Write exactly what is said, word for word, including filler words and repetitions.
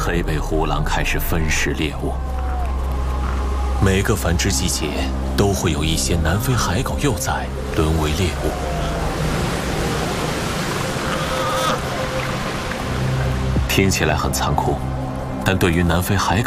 黑背狐狼开始分食猎物。每个繁殖季节都会有一些南非海狗幼崽沦为猎物。听起来很残酷，但对于南非海狗